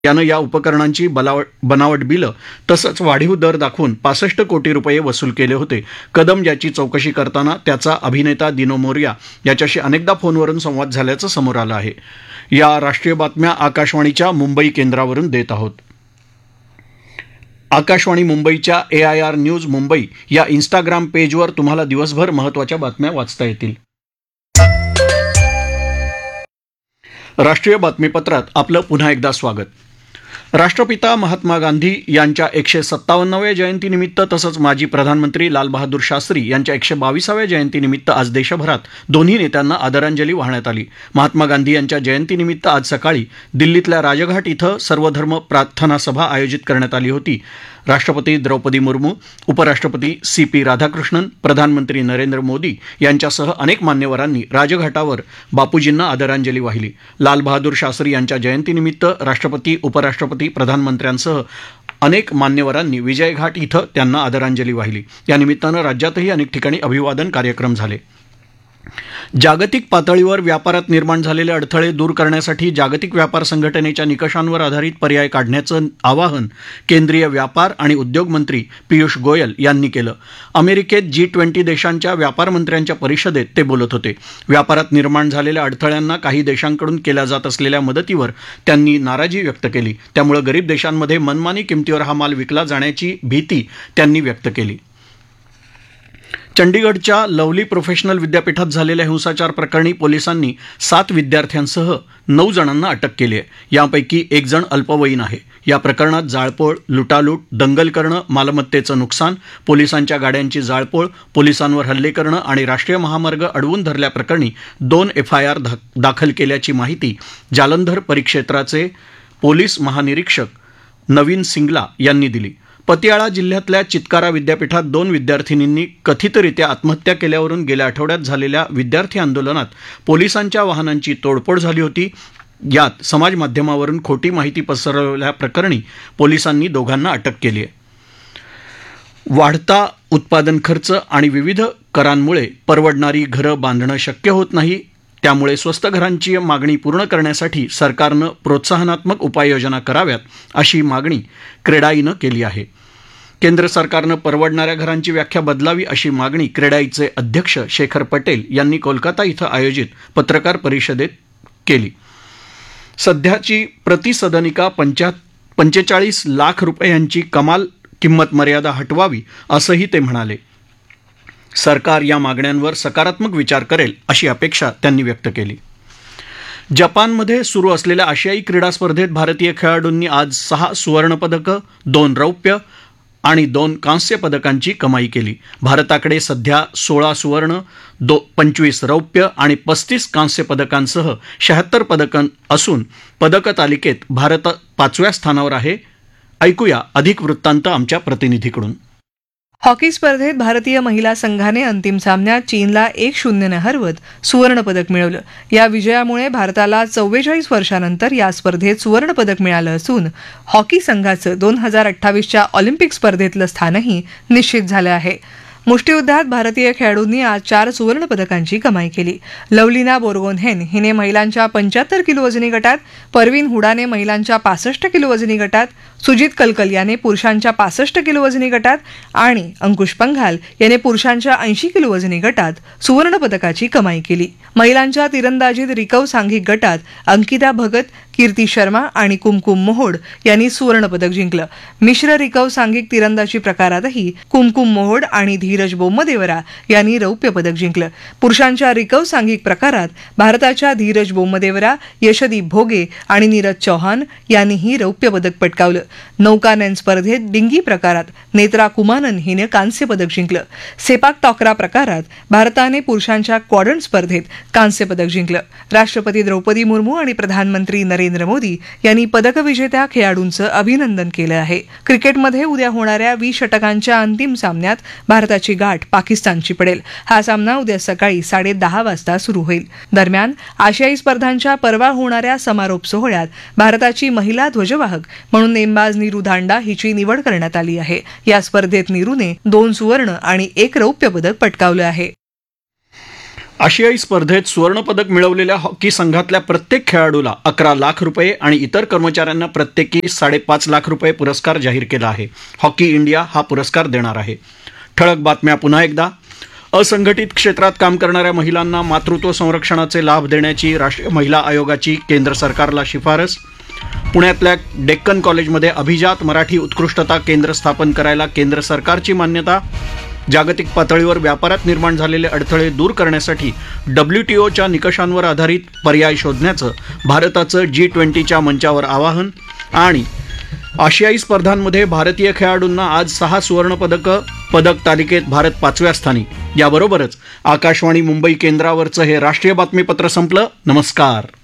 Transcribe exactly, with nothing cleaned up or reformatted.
यानं या उपकरणांची बनावट बिलं तसंच वाढीव दर दाखवून पासष्ट कोटी रुपये वसूल केले होते. कदम याची चौकशी करताना त्याचा अभिनेता दिनो मोरिया याच्याशी अनेकदा फोनवरून संवाद झाल्याचं समोर आलं आहे. या राष्ट्रीय बातम्या आकाशवाणीच्या मुंबई केंद्रावरून देत आहोत. आकाशवाणी मुंबईच्या ए आय आर न्यूज मुंबई या इन्स्टाग्राम पेजवर तुम्हाला दिवसभर महत्त्वाच्या बातम्या वाचता येतील. राष्ट्रीय बातमीपत्रात आपलं पुन्हा एकदा स्वागत. राष्ट्रपिता महात्मा गांधी यांच्या एकशे सत्तावन्नाव्या जयंतीनिमित्त तसंच माजी प्रधानमंत्री लालबहादूर शास्त्री यांच्या एकशे बावीसाव्या जयंतीनिमित्त आज देशभरात दोन्ही नेत्यांना आदरांजली वाहण्यात आली. महात्मा गांधी यांच्या जयंतीनिमित्त आज सकाळी दिल्लीतल्या राजघाट इथं सर्वधर्म प्रार्थना सभा आयोजित करण्यात आली होती. राष्ट्रपती द्रौपदी मुर्मू, उपराष्ट्रपती सी पी राधाकृष्णन, प्रधानमंत्री नरेंद्र मोदी यांच्यासह अनेक मान्यवरांनी राजघाटावर बापूजींना आदरांजली वाहिली. लालबहादूर शास्त्री यांच्या जयंतीनिमित्त राष्ट्रपती, उपराष्ट्रपती, प्रधानमंत्र्यांसह अनेक मान्यवरांनी विजयघाट इथं त्यांना आदरांजली वाहिली. या निमित्तानं राज्यातही अनेक ठिकाणी अभिवादन कार्यक्रम झाले. जागतिक पातळीवर व्यापारात निर्माण झालेले अडथळे दूर करण्यासाठी जागतिक व्यापार संघटनेच्या निकषांवर आधारित पर्याय काढण्याचं आवाहन केंद्रीय व्यापार आणि उद्योग मंत्री पियुष गोयल यांनी केलं. अमेरिकेत जी ट्वेंटी देशांच्या व्यापार मंत्र्यांच्या परिषदेत ते बोलत होते. व्यापारात निर्माण झालेल्या अडथळ्यांना काही देशांकडून केल्या जात असलेल्या मदतीवर त्यांनी नाराजी व्यक्त केली. त्यामुळे गरीब देशांमध्ये मनमानी किमतीवर हा माल विकला जाण्याची भीती त्यांनी व्यक्त केली. चंडीगडच्या लवली प्रोफेशनल विद्यापीठात झालेल्या हिंसाचार प्रकरणी पोलिसांनी सात विद्यार्थ्यांसह नऊ जणांना अटक केली आहे. यापैकी एक जण अल्पवयीन आहे. या प्रकरणात जाळपोळ, लुटालूट, दंगल करणं, मालमत्तेचं नुकसान, पोलिसांच्या गाड्यांची जाळपोळ, पोलिसांवर हल्ले करणं आणि राष्ट्रीय महामार्ग अडवून धरल्याप्रकरणी दोन एफ आय आर दाखल केल्याची माहिती जालंधर परिक्षेत्राचे पोलीस महानिरीक्षक नवीन सिंगला यांनी दिली. पतियाळा जिल्ह्यातल्या चितकारा विद्यापीठात दोन विद्यार्थिनींनी कथितरित्या आत्महत्या केल्यावरून गेल्या आठवड्यात झालेल्या विद्यार्थी आंदोलनात पोलिसांच्या वाहनांची तोडफोड झाली होती. यात समाजमाध्यमावरून खोटी माहिती पसरवल्याप्रकरणी पोलिसांनी दोघांना अटक केली आहे. वाढता उत्पादन खर्च आणि विविध करांमुळे परवडणारी घरं बांधणं शक्य होत नाही. त्यामुळे स्वस्त घरांची मागणी पूर्ण करण्यासाठी सरकारनं प्रोत्साहनात्मक उपाययोजना कराव्यात अशी मागणी क्रेडाईनं केली आहे. केंद्र सरकारनं परवडणाऱ्या घरांची व्याख्या बदलावी अशी मागणी क्रेडाईचे अध्यक्ष शेखर पटेल यांनी कोलकाता इथं आयोजित पत्रकार परिषदेत केली. सध्याची प्रतिसदनिका पंचा पंचेचाळीस लाख रुपयांची कमाल किंमत मर्यादा हटवावी असंही ते म्हणाले. सरकार या मागण्यांवर सकारात्मक विचार करेल अशी अपेक्षा त्यांनी व्यक्त केली. जपानमध्ये सुरू असलेल्या आशियाई क्रीडा स्पर्धेत भारतीय खेळाडूंनी आज सहा सुवर्णपदकं, दोन रौप्य आणि दोन कांस्य पदकांची कमाई केली. भारताकडे सध्या सोळा सुवर्ण, दो पंचवीस रौप्य आणि पस्तीस कांस्य पदकांसह शहात्तर पदकं असून पदक तालिकेत भारत पाचव्या स्थानावर आहे. ऐकूया अधिक वृत्तांत आमच्या प्रतिनिधीकडून. हॉकी स्पर्धेत भारतीय महिला संघाने अंतिम सामन्यात चीनला एक शून्यनं हरवत सुवर्णपदक मिळवलं. या विजयामुळे भारताला चव्वेचाळीस वर्षांनंतर या स्पर्धेत सुवर्णपदक मिळालं असून हॉकी संघाचं दोन हजार अठ्ठावीसच्या ऑलिम्पिक स्पर्धेतलं स्थानही निश्चित झालं आहे. मुष्टियुद्धात भारतीय खेळाडूंनी आज चार सुवर्णपदकांची कमाई केली. लवलिना बोरगोहेन हिने महिलांच्या पंच्याहत्तर किलो वजनी गटात, परवीन हुडाने महिलांच्या पासष्ट किलो वजनी गटात, सुजित कलकल याने पुरुषांच्या पासष्ट किलो वजनी गटात आणि अंकुश पंघाल याने पुरुषांच्या ऐंशी किलो वजनी गटात सुवर्णपदकाची कमाई केली. महिलांच्या तिरंदाजीत रिकव सांघिक गटात अंकिता भगत, कीर्ती शर्मा आणि कुमकुम मोहोड यांनी सुवर्णपदक जिंकलं. मिश्र रिकव सांघिक तिरंदाजी प्रकारातही कुमकुम मोहोड आणि धीरज बोम्मदेवरा यांनी रौप्य पदक जिंकलं. पुरुषांच्या रिकव सांघिक प्रकारात भारताच्या धीरज बोम्मदेवरा, यशदीप भोगे आणि नीरज चौहान यांनीही रौप्य पदक पटकावलं. नौकानयन स्पर्धेत डिंगी प्रकारात नेत्रा कुमानन हिने कांस्य पदक जिंकलं. सेपाक टाकरा प्रकारात भारताने पुरुषांच्या क्वाड्रंट स्पर्धेत कांस्य पदक जिंकलं. राष्ट्रपती द्रौपदी मुर्मू आणि प्रधानमंत्री नरेंद्र मोदी यांनी पदकविजेत्या खेळाडूंचं अभिनंदन केलं आहे. क्रिकेटमध्ये उद्या होणाऱ्या वीस षटकांच्या अंतिम सामन्यात भारताची गाठ पाकिस्तानची पडेल. हा सामना उद्या सकाळी साडे दहा वाजता सुरू होईल. दरम्यान आशियाई स्पर्धांच्या परवा होणाऱ्या समारोप सोहळ्यात भारताची महिला ध्वजवाहक म्हणून नेमबाज नीरू धांडा हिची निवड करण्यात आली आहे. या स्पर्धेत नीरूने दोन सुवर्ण आणि एक रौप्य पदक पटकावलं आहे. आशियाई स्पर्धेत सुवर्णपदक मिळवलेल्या हॉकी संघातल्या प्रत्येक खेळाडूला अकरा लाख रुपये आणि इतर कर्मचाऱ्यांना प्रत्येकी साडेपाच लाख रुपये पुरस्कार जाहीर केला आहे. हॉकी इंडिया हा पुरस्कार देणार आहे. ठळक बातम्या पुन्हा एकदा. असंघटित क्षेत्रात काम करणाऱ्या महिलांना मातृत्व संरक्षणाचे लाभ देण्याची राष्ट्रीय महिला आयोगाची केंद्र सरकारला शिफारस. पुण्यातल्या डेक्कन कॉलेजमध्ये अभिजात मराठी उत्कृष्टता केंद्र स्थापन करायला केंद्र सरकारची मान्यता. जागतिक पातळीवर व्यापारात निर्माण झालेले अडथळे दूर करण्यासाठी डब्ल्यू टी ओच्या निकषांवर आधारित पर्याय शोधण्याचं भारताचं जी ट्वेंटीच्या मंचावर आवाहन. आणि आशियाई स्पर्धांमध्ये भारतीय खेळाडूंना आज सहा सुवर्णपदकं. पदक तालिकेत भारत पाचव्या स्थानी. याबरोबरच आकाशवाणी मुंबई केंद्रावरचं हे राष्ट्रीय बातमीपत्र संपलं. नमस्कार.